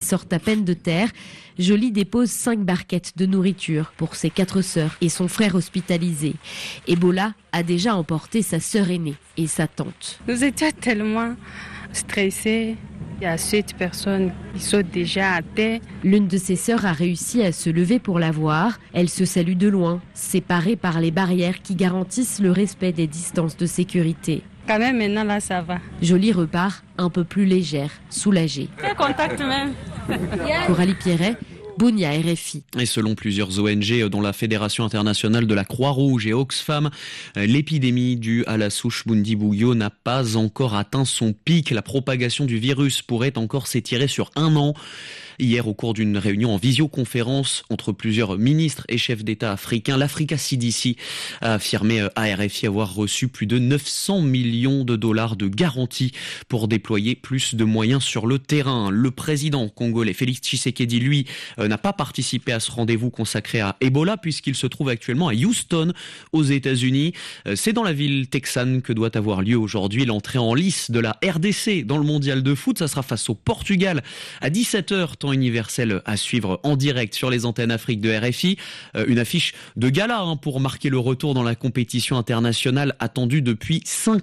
sortent à peine de terre, Joly dépose 5 barquettes de nourriture pour ses 4 sœurs et son frère hospitalisé. Ebola a déjà emporté sa sœur aînée et sa tante. Nous étions tellement stressés. Il y a 7 personnes qui sont déjà à terre. L'une de ses sœurs a réussi à se lever pour la voir. Elle se salue de loin, séparée par les barrières qui garantissent le respect des distances de sécurité. Quand même, maintenant, là, ça va. Joly repart un peu plus légère, soulagée. Quel contact même. Coralie Pierret, Bunia, RFI. Et selon plusieurs ONG, dont la Fédération internationale de la Croix-Rouge et Oxfam, l'épidémie due à la souche Bundibugyo n'a pas encore atteint son pic. La propagation du virus pourrait encore s'étirer sur 1 an. Hier, au cours d'une réunion en visioconférence entre plusieurs ministres et chefs d'État africains, l'Africa CDC a affirmé à RFI avoir reçu plus de 900 millions de dollars de garanties pour déployer plus de moyens sur le terrain. Le président congolais Félix Tshisekedi, lui, n'a pas participé à ce rendez-vous consacré à Ebola puisqu'il se trouve actuellement à Houston, aux États-Unis. C'est dans la ville texane que doit avoir lieu aujourd'hui l'entrée en lice de la RDC dans le mondial de foot. Ça sera face au Portugal à 17h, temps universel à suivre en direct sur les antennes Afrique de RFI. Une affiche de gala pour marquer le retour dans la compétition internationale attendue depuis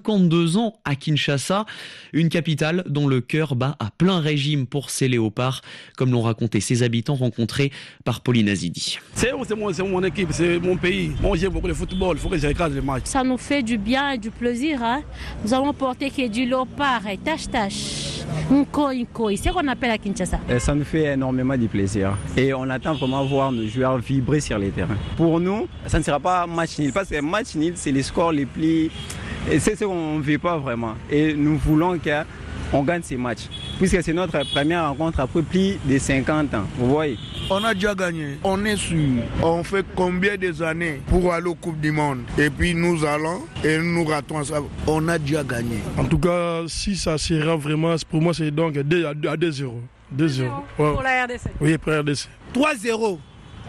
52 ans à Kinshasa. Une capitale dont le cœur bat à plein régime pour ses léopards, comme l'ont raconté ses habitants rencontrés par Pauline Azidi. C'est mon équipe, c'est mon pays. Moi j'aime beaucoup le football, il faut que je regarde les matchs. Ça nous fait du bien et du plaisir. Nous allons porter que du léopard et tâche-tâche. C'est ce qu'on appelle à Kinshasa. Ça nous fait énormément de plaisir. Et on attend vraiment voir nos joueurs vibrer sur les terrains. Pour nous, ça ne sera pas match nul. Parce que match nul, c'est les scores les plus... Et c'est ce qu'on ne veut pas vraiment. Et nous voulons qu'on gagne ces matchs. Puisque c'est notre première rencontre après plus de 50 ans. Vous voyez? On a déjà gagné. On est sûr. On fait combien des années pour aller aux Coupes du Monde? Et puis nous allons et nous ratons ça. On a déjà gagné. En tout cas, si ça sera vraiment, pour moi, c'est donc à 2-0. 2-0. Ouais. Pour la RDC. Oui, pour la RDC. 3-0.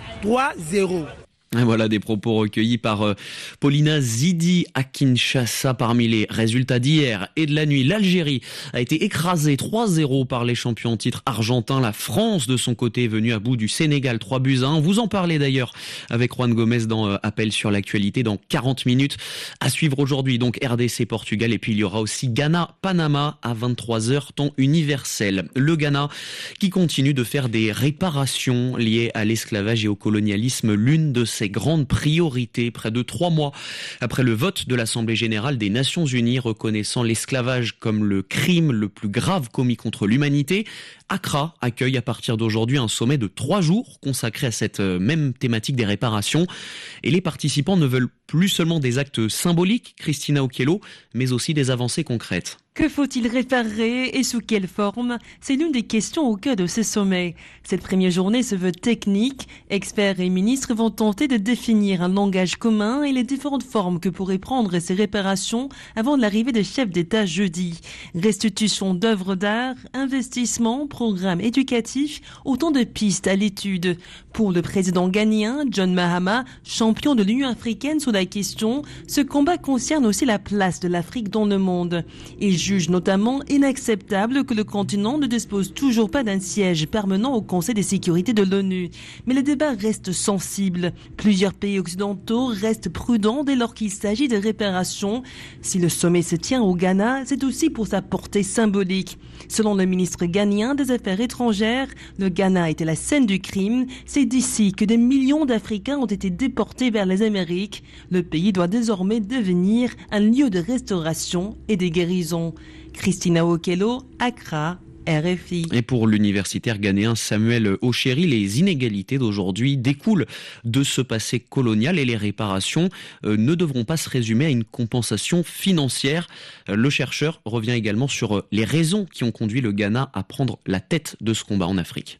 3-0. Et voilà des propos recueillis par Paulina Zidi à Kinshasa. Parmi les résultats d'hier et de la nuit, l'Algérie a été écrasée 3-0 par les champions en titre argentins. La France, de son côté, est venue à bout du Sénégal 3-1. Vous en parlez d'ailleurs avec Juan Gomez dans Appel sur l'actualité dans 40 minutes. À suivre aujourd'hui, donc RDC Portugal. Et puis il y aura aussi Ghana-Panama à 23h, temps universel. Le Ghana qui continue de faire des réparations liées à l'esclavage et au colonialisme. L'une de ses grandes priorités, près de 3 mois après le vote de l'Assemblée générale des Nations unies reconnaissant l'esclavage comme le crime le plus grave commis contre l'humanité. Accra accueille à partir d'aujourd'hui un sommet de 3 jours consacré à cette même thématique des réparations. Et les participants ne veulent plus seulement des actes symboliques, Christina Okello, mais aussi des avancées concrètes. Que faut-il réparer et sous quelle forme? C'est l'une des questions au cœur de ce sommet. Cette première journée se veut technique. Experts et ministres vont tenter de définir un langage commun et les différentes formes que pourraient prendre ces réparations avant l'arrivée des chefs d'État jeudi. Restitution d'œuvres d'art, investissement, programme éducatif, autant de pistes à l'étude. Pour le président ghanéen, John Mahama, champion de l'Union africaine sur la question, ce combat concerne aussi la place de l'Afrique dans le monde. Il juge notamment inacceptable que le continent ne dispose toujours pas d'un siège permanent au Conseil de sécurité de l'ONU. Mais le débat reste sensible. Plusieurs pays occidentaux restent prudents dès lors qu'il s'agit de réparation. Si le sommet se tient au Ghana, c'est aussi pour sa portée symbolique. Selon le ministre ghanéen des Affaires étrangères, le Ghana était la scène du crime. C'est d'ici que des millions d'Africains ont été déportés vers les Amériques. Le pays doit désormais devenir un lieu de restauration et de guérison. Christina Okello, Accra, RFI. Et pour l'universitaire ghanéen Samuel Ochéri, les inégalités d'aujourd'hui découlent de ce passé colonial et les réparations ne devront pas se résumer à une compensation financière. Le chercheur revient également sur les raisons qui ont conduit le Ghana à prendre la tête de ce combat en Afrique.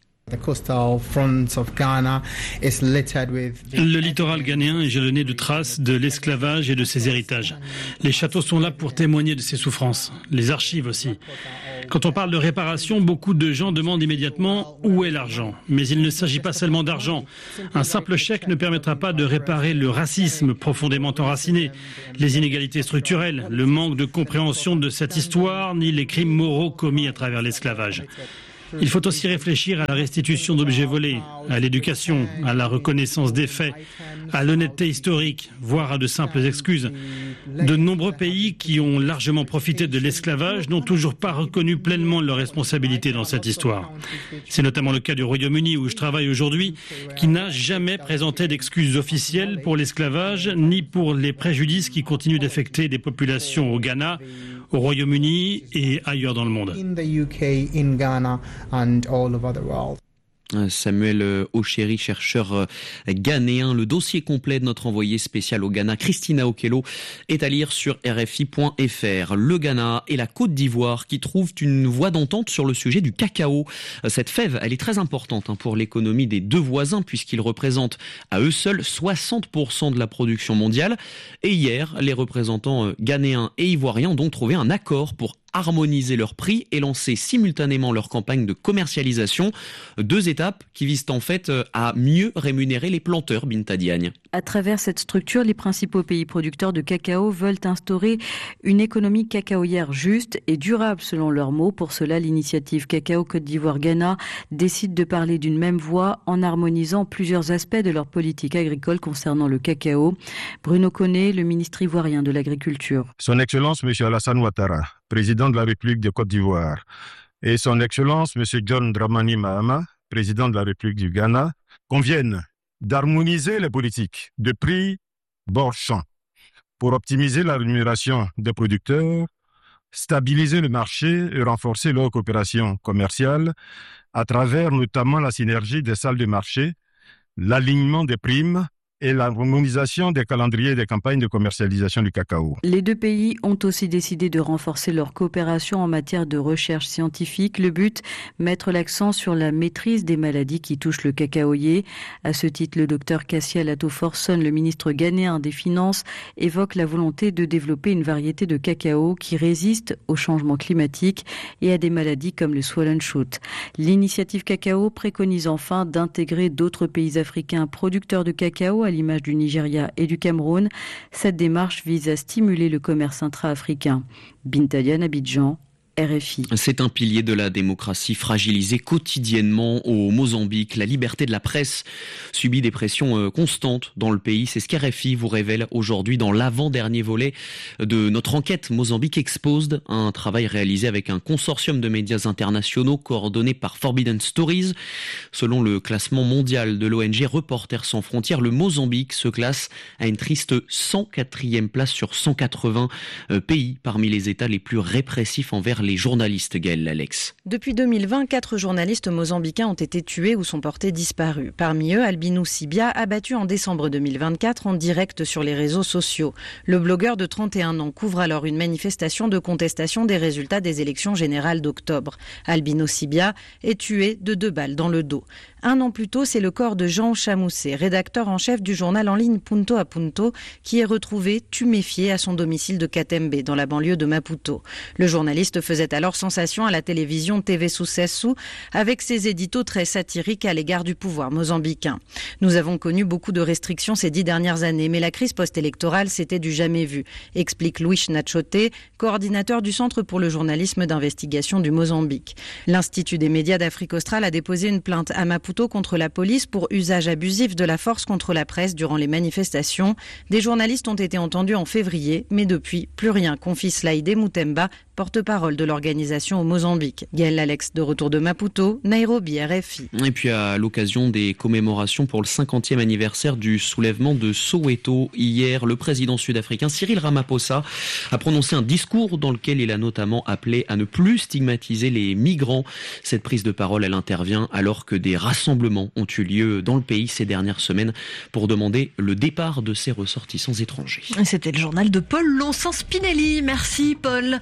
Le littoral ghanéen est jalonné de traces de l'esclavage et de ses héritages. Les châteaux sont là pour témoigner de ces souffrances. Les archives aussi. Quand on parle de réparation, beaucoup de gens demandent immédiatement où est l'argent. Mais il ne s'agit pas seulement d'argent. Un simple chèque ne permettra pas de réparer le racisme profondément enraciné, les inégalités structurelles, le manque de compréhension de cette histoire, ni les crimes moraux commis à travers l'esclavage. Il faut aussi réfléchir à la restitution d'objets volés, à l'éducation, à la reconnaissance des faits, à l'honnêteté historique, voire à de simples excuses. De nombreux pays qui ont largement profité de l'esclavage n'ont toujours pas reconnu pleinement leurs responsabilités dans cette histoire. C'est notamment le cas du Royaume-Uni où je travaille aujourd'hui, qui n'a jamais présenté d'excuses officielles pour l'esclavage ni pour les préjudices qui continuent d'affecter des populations au Ghana, au Royaume-Uni et ailleurs dans le monde. Samuel Ochéri, chercheur ghanéen. Le dossier complet de notre envoyée spéciale au Ghana, Christina Okello, est à lire sur RFI.fr. Le Ghana et la Côte d'Ivoire qui trouvent une voie d'entente sur le sujet du cacao. Cette fève, elle est très importante pour l'économie des deux voisins puisqu'ils représentent à eux seuls 60% de la production mondiale. Et hier, les représentants ghanéens et ivoiriens ont donc trouvé un accord pour harmoniser leurs prix et lancer simultanément leur campagne de commercialisation. Deux étapes qui visent en fait à mieux rémunérer les planteurs, Binta Diagne. À travers cette structure, les principaux pays producteurs de cacao veulent instaurer une économie cacaoyère juste et durable selon leurs mots. Pour cela, l'initiative Cacao Côte d'Ivoire-Ghana décide de parler d'une même voix en harmonisant plusieurs aspects de leur politique agricole concernant le cacao. Bruno Koné, le ministre ivoirien de l'Agriculture. Son Excellence M. Alassane Ouattara, président de la République de Côte d'Ivoire, et son Excellence M. John Dramani Mahama, président de la République du Ghana, conviennent d'harmoniser les politiques de prix bord-champ pour optimiser la rémunération des producteurs, stabiliser le marché et renforcer leur coopération commerciale à travers notamment la synergie des salles de marché, l'alignement des primes et l'harmonisation des calendriers des campagnes de commercialisation du cacao. Les deux pays ont aussi décidé de renforcer leur coopération en matière de recherche scientifique. Le but, mettre l'accent sur la maîtrise des maladies qui touchent le cacaoyer. À ce titre, le docteur Kassia Lato-Forson, le ministre ghanéen des Finances, évoque la volonté de développer une variété de cacao qui résiste au changement climatique et à des maladies comme le swollen shoot. L'initiative cacao préconise enfin d'intégrer d'autres pays africains producteurs de cacao à l'image du Nigeria et du Cameroun. Cette démarche vise à stimuler le commerce intra-africain. Binta Diagne, Abidjan, RFI. C'est un pilier de la démocratie fragilisé quotidiennement au Mozambique. La liberté de la presse subit des pressions constantes dans le pays. C'est ce qu'RFI vous révèle aujourd'hui dans l'avant-dernier volet de notre enquête Mozambique Exposed, un travail réalisé avec un consortium de médias internationaux coordonné par Forbidden Stories. Selon le classement mondial de l'ONG Reporters sans frontières, le Mozambique se classe à une triste 104e place sur 180 pays parmi les États les plus répressifs envers les journalistes. Gaël Alex. Depuis 2020, 4 journalistes mozambicains ont été tués ou sont portés disparus. Parmi eux, Albino Sibia, abattu en décembre 2024 en direct sur les réseaux sociaux. Le blogueur de 31 ans couvre alors une manifestation de contestation des résultats des élections générales d'octobre. Albino Sibia est tué de 2 balles dans le dos. Un an plus tôt, c'est le corps de Jean Chamoussé, rédacteur en chef du journal en ligne Punto a Punto, qui est retrouvé tuméfié à son domicile de Katembe, dans la banlieue de Maputo. Le journaliste faisait alors sensation à la télévision TV Sucesso, avec ses éditos très satiriques à l'égard du pouvoir mozambicain. Nous avons connu beaucoup de restrictions ces 10 dernières années, mais la crise post-électorale, c'était du jamais vu, explique Luis Nachote, coordinateur du Centre pour le journalisme d'investigation du Mozambique. L'Institut des médias d'Afrique australe a déposé une plainte à Maputo contre la police pour usage abusif de la force contre la presse durant les manifestations. Des journalistes ont été entendus en février, mais depuis, plus rien, confie Slaïdé Moutemba, porte-parole de l'organisation au Mozambique. Gaël Alex, de retour de Maputo, Nairobi, RFI. Et puis à l'occasion des commémorations pour le 50e anniversaire du soulèvement de Soweto, hier, le président sud-africain Cyril Ramaphosa a prononcé un discours dans lequel il a notamment appelé à ne plus stigmatiser les migrants. Cette prise de parole, elle intervient alors que des rassemblements ont eu lieu dans le pays ces dernières semaines pour demander le départ de ces ressortissants étrangers. C'était le journal de Paul Lonsin-Spinelli. Merci Paul.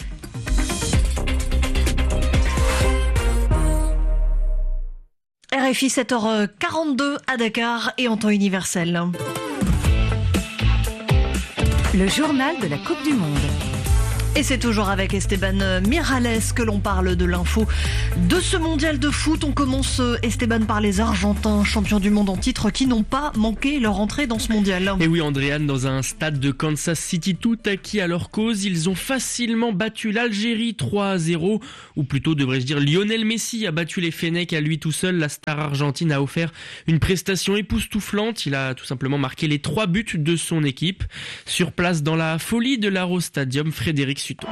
RFI 7h42 à Dakar et en temps universel. Le journal de la Coupe du Monde. Et c'est toujours avec Esteban Miralles que l'on parle de l'info de ce mondial de foot. On commence, Esteban, par les Argentins, champions du monde en titre, qui n'ont pas manqué leur entrée dans ce mondial. Et oui, Andréane, dans un stade de Kansas City tout acquis à leur cause, ils ont facilement battu l'Algérie 3-0, ou plutôt devrais-je dire Lionel Messi a battu les Fennecs à lui tout seul. La star argentine a offert une prestation époustouflante. Il a tout simplement marqué les 3 buts de son équipe. Sur place dans la folie de l'Aro Stadium, Frédéric Suto.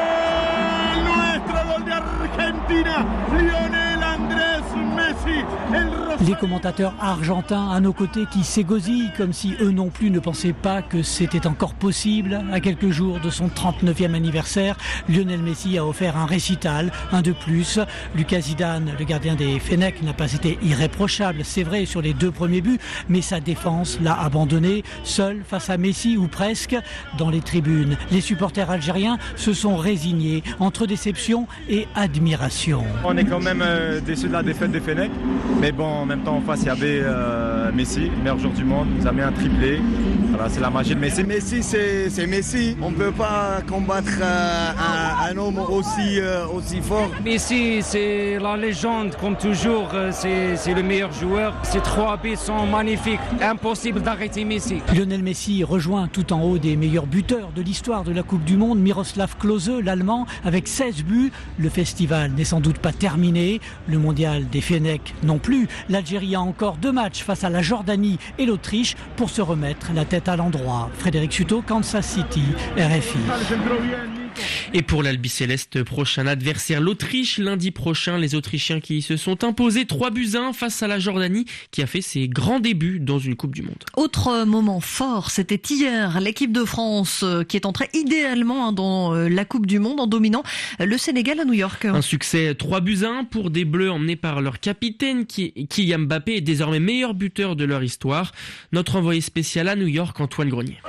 Les commentateurs argentins à nos côtés qui s'égosillent comme si eux non plus ne pensaient pas que c'était encore possible. À quelques jours de son 39e anniversaire, Lionel Messi a offert un récital, un de plus. Lucas Zidane, le gardien des Fennecs, n'a pas été irréprochable, c'est vrai, sur les 2 premiers buts, mais sa défense l'a abandonné, seul face à Messi ou presque, dans les tribunes. Les supporters algériens se sont résignés entre déception et admiration. On est quand même déçus de la défaite des Fennecs, mais bon, en même temps en face il y avait Messi, meilleur joueur du monde, il nous a mis un triplé. Voilà, c'est la magie de Messi. Messi, c'est Messi. On ne peut pas combattre un homme aussi fort. Messi, c'est la légende, comme toujours. C'est le meilleur joueur. Ces 3 buts sont magnifiques. Impossible d'arrêter Messi. Lionel Messi rejoint tout en haut des meilleurs buteurs de l'histoire de la Coupe du Monde, Miroslav Klose, l'Allemand, avec 16 buts. Le festival n'est sans doute pas terminé. Le mondial des Fennecs non plus. L'Algérie a encore 2 matchs face à la Jordanie et l'Autriche pour se remettre la tête à l'endroit. Frédéric Suto, Kansas City, RFI. Et pour l'Albi-Céleste, prochain adversaire, l'Autriche. Lundi prochain, les Autrichiens qui se sont imposés 3-1 face à la Jordanie, qui a fait ses grands débuts dans une Coupe du Monde. Autre moment fort, c'était hier, l'équipe de France qui est entrée idéalement dans la Coupe du Monde en dominant le Sénégal à New York. Un succès 3-1 pour des Bleus emmenés par leur capitaine, Kylian Mbappé, est désormais meilleur buteur de leur histoire. Notre envoyé spécial à New York, Antoine Grenier.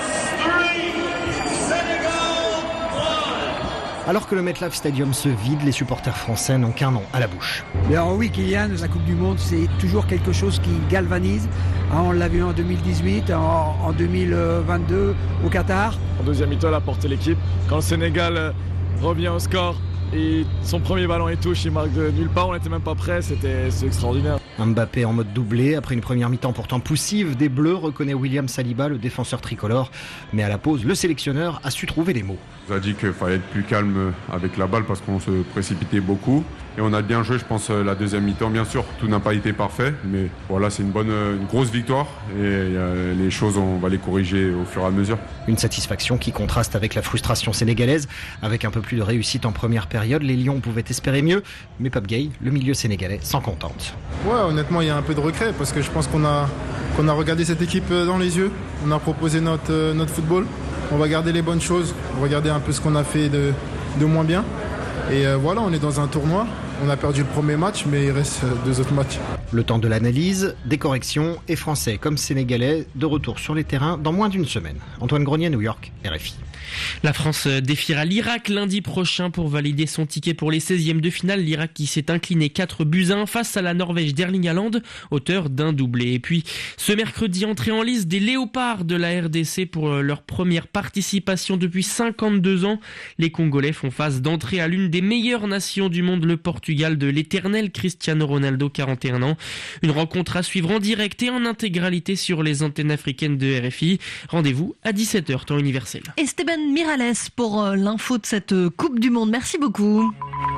Alors que le MetLife Stadium se vide, les supporters français n'ont qu'un nom à la bouche. Alors oui, Kylian, la Coupe du Monde, c'est toujours quelque chose qui galvanise. On l'a vu en 2018, en 2022 au Qatar. En deuxième mi-temps, il a porté l'équipe. Quand le Sénégal revient au score et son premier ballon est touche, il marque de nulle part, on n'était même pas prêt, c'est extraordinaire. Mbappé en mode doublé, après une première mi-temps pourtant poussive des Bleus, reconnaît William Saliba, le défenseur tricolore. Mais à la pause, le sélectionneur a su trouver les mots. On nous a dit qu'il fallait être plus calme avec la balle parce qu'on se précipitait beaucoup. Et on a bien joué, je pense, la deuxième mi-temps, bien sûr. Tout n'a pas été parfait, mais voilà, c'est une grosse victoire. Et les choses, on va les corriger au fur et à mesure. Une satisfaction qui contraste avec la frustration sénégalaise. Avec un peu plus de réussite en première période, les Lions pouvaient espérer mieux. Mais Pape Gueye, le milieu sénégalais, s'en contente. Ouais, honnêtement, il y a un peu de regret parce que je pense qu'on a regardé cette équipe dans les yeux. On a proposé notre football. On va garder les bonnes choses. On va regarder un peu ce qu'on a fait de moins bien. Et voilà, on est dans un tournoi. On a perdu le premier match, mais il reste 2 autres matchs. Le temps de l'analyse, des corrections et Français comme Sénégalais de retour sur les terrains dans moins d'une semaine. Antoine Grenier, New York, RFI. La France défiera l'Irak lundi prochain pour valider son ticket pour les 16e de finale. L'Irak qui s'est incliné 4-1 face à la Norvège d'Erling Haaland, auteur d'un doublé. Et puis ce mercredi, entrée en lice des Léopards de la RDC pour leur première participation depuis 52 ans. Les Congolais font face d'entrée à l'une des meilleures nations du monde, le Portugal de l'éternel Cristiano Ronaldo, 41 ans. Une rencontre à suivre en direct et en intégralité sur les antennes africaines de RFI. Rendez-vous à 17h, temps universel. Esteban Miralles pour l'info de cette Coupe du Monde. Merci beaucoup.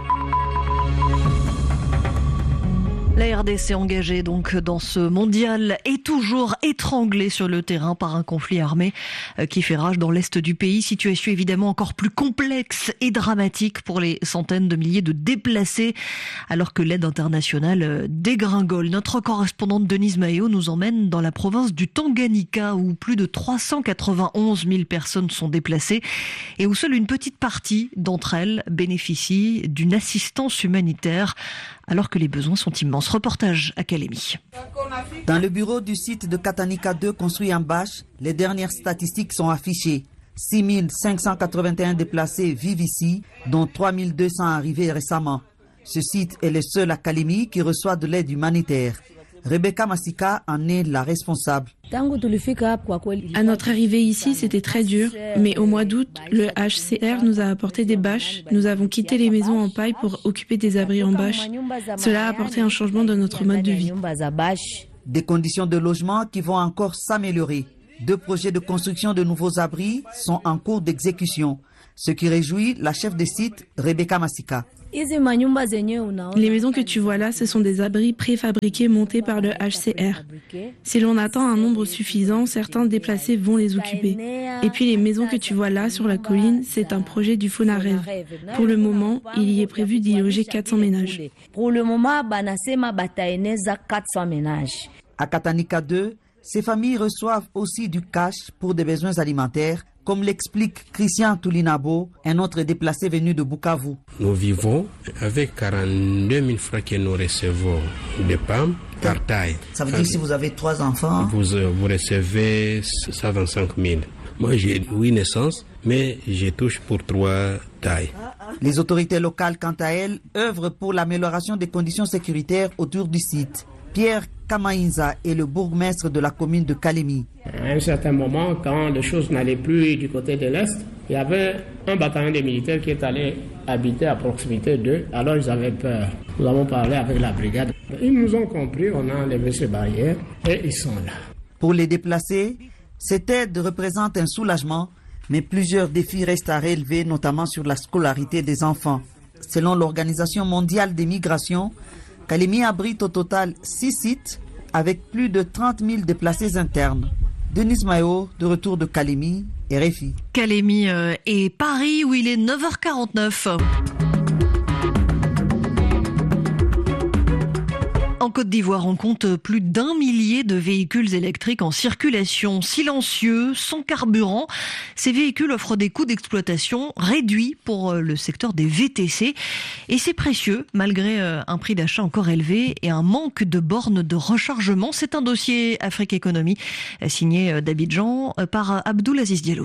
La RDC engagée donc dans ce mondial est toujours étranglée sur le terrain par un conflit armé qui fait rage dans l'est du pays. Situation évidemment encore plus complexe et dramatique pour les centaines de milliers de déplacés alors que l'aide internationale dégringole. Notre correspondante Denise Maillot nous emmène dans la province du Tanganyika où plus de 391 000 personnes sont déplacées et où seule une petite partie d'entre elles bénéficie d'une assistance humanitaire alors que les besoins sont immenses. Reportage à Kalemi. Dans le bureau du site de Katanika 2 construit en bâche, les dernières statistiques sont affichées. 6 581 déplacés vivent ici, dont 3 200 arrivés récemment. Ce site est le seul à Kalemi qui reçoit de l'aide humanitaire. Rebecca Massika en est la responsable. À notre arrivée ici, c'était très dur, mais au mois d'août, le HCR nous a apporté des bâches. Nous avons quitté les maisons en paille pour occuper des abris en bâches. Cela a apporté un changement dans notre mode de vie. Des conditions de logement qui vont encore s'améliorer. 2 projets de construction de nouveaux abris sont en cours d'exécution, ce qui réjouit la chef de site Rebecca Massika. Les maisons que tu vois là, ce sont des abris préfabriqués montés par le HCR. Si l'on attend un nombre suffisant, certains déplacés vont les occuper. Et puis les maisons que tu vois là sur la colline, c'est un projet du FONAREV. Pour le moment, il y est prévu d'y loger 400 ménages. À Katanika 2, ces familles reçoivent aussi du cash pour des besoins alimentaires, comme l'explique Christian Toulinabo, un autre déplacé venu de Bukavu. Nous vivons avec 42 000 francs que nous recevons de PAM par taille. Ça veut dire que si vous avez 3 enfants, vous recevez 125 000. Moi j'ai 8 naissances, mais je touche pour 3 tailles. Les autorités locales, quant à elles, œuvrent pour l'amélioration des conditions sécuritaires autour du site. Pierre Kamaïnza est le bourgmestre de la commune de Kalemi. À un certain moment, quand les choses n'allaient plus du côté de l'Est, il y avait un bataillon de militaires qui est allé habiter à proximité d'eux. Alors ils avaient peur. Nous avons parlé avec la brigade. Ils nous ont compris, on a enlevé ces barrières et ils sont là. Pour les déplacés, cette aide représente un soulagement, mais plusieurs défis restent à relever, notamment sur la scolarité des enfants. Selon l'Organisation mondiale des migrations, Kalemi abrite au total 6 sites avec plus de 30 000 déplacés internes. Denis Mayo, de retour de Kalemi, RFI. Kalemi et Paris, où il est 9h49. En Côte d'Ivoire, on compte plus d'1 millier de véhicules électriques en circulation, silencieux, sans carburant. Ces véhicules offrent des coûts d'exploitation réduits pour le secteur des VTC. Et c'est précieux, malgré un prix d'achat encore élevé et un manque de bornes de rechargement. C'est un dossier Afrique Économie signé d'Abidjan par Abdoulaziz Diallo.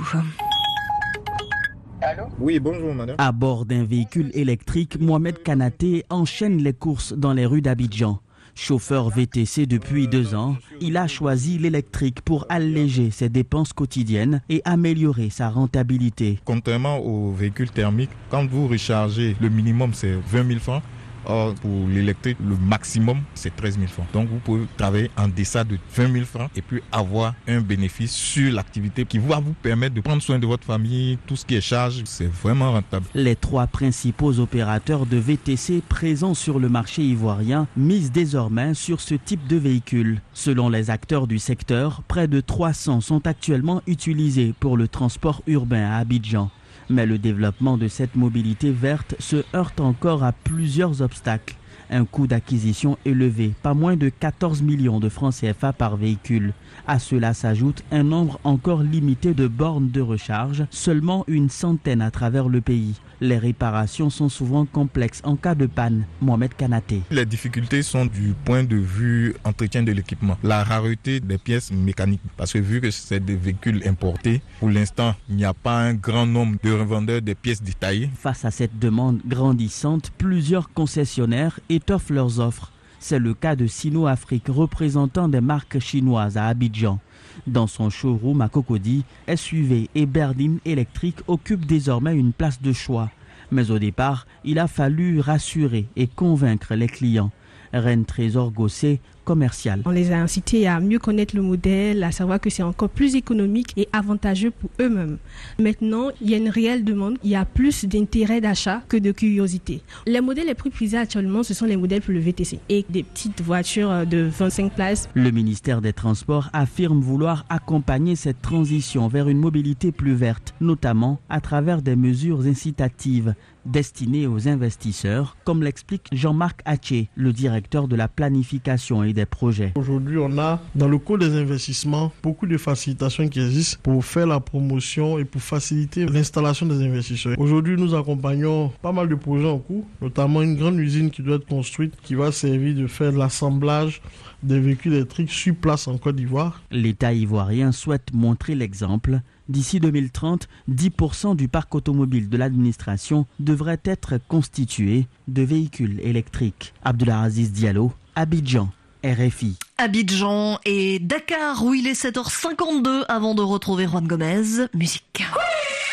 Oui, bonjour madame. À bord d'un véhicule électrique, Mohamed Kanaté enchaîne les courses dans les rues d'Abidjan. Chauffeur VTC depuis 2 ans, il a choisi l'électrique pour alléger ses dépenses quotidiennes et améliorer sa rentabilité. Contrairement aux véhicules thermiques, quand vous rechargez, le minimum c'est 20 000 francs. Or, pour l'électrique, le maximum, c'est 13 000 francs. Donc, vous pouvez travailler en deçà de 20 000 francs et puis avoir un bénéfice sur l'activité qui va vous permettre de prendre soin de votre famille. Tout ce qui est charge, c'est vraiment rentable. Les 3 principaux opérateurs de VTC présents sur le marché ivoirien misent désormais sur ce type de véhicule. Selon les acteurs du secteur, près de 300 sont actuellement utilisés pour le transport urbain à Abidjan. Mais le développement de cette mobilité verte se heurte encore à plusieurs obstacles. Un coût d'acquisition élevé, pas moins de 14 millions de francs CFA par véhicule. À cela s'ajoute un nombre encore limité de bornes de recharge, seulement une centaine à travers le pays. Les réparations sont souvent complexes en cas de panne. Mohamed Kanaté. Les difficultés sont du point de vue entretien de l'équipement. La rareté des pièces mécaniques. Parce que vu que c'est des véhicules importés, pour l'instant, il n'y a pas un grand nombre de revendeurs des pièces détaillées. Face à cette demande grandissante, plusieurs concessionnaires étoffent leurs offres. C'est le cas de Sino Afrique, représentant des marques chinoises à Abidjan. Dans son showroom à Cocody, SUV et berline électrique occupent désormais une place de choix. Mais au départ, il a fallu rassurer et convaincre les clients. Reine Trésor Gossé, commercial. On les a incités à mieux connaître le modèle, à savoir que c'est encore plus économique et avantageux pour eux-mêmes. Maintenant, il y a une réelle demande, il y a plus d'intérêt d'achat que de curiosité. Les modèles les plus prisés actuellement, ce sont les modèles pour le VTC et des petites voitures de 25 places. Le ministère des Transports affirme vouloir accompagner cette transition vers une mobilité plus verte, notamment à travers des mesures incitatives destinées aux investisseurs, comme l'explique Jean-Marc Haché, le directeur de la planification et des projets. Aujourd'hui, on a dans le cours des investissements beaucoup de facilitations qui existent pour faire la promotion et pour faciliter l'installation des investisseurs. Aujourd'hui, nous accompagnons pas mal de projets en cours, notamment une grande usine qui doit être construite qui va servir de faire l'assemblage des véhicules électriques sur place en Côte d'Ivoire. L'État ivoirien souhaite montrer l'exemple. D'ici 2030, 10% du parc automobile de l'administration devrait être constitué de véhicules électriques. Abdoulaziz Diallo, Abidjan, RFI. Abidjan et Dakar où il est 7h52 avant de retrouver Juan Gomez. Musique. Oui.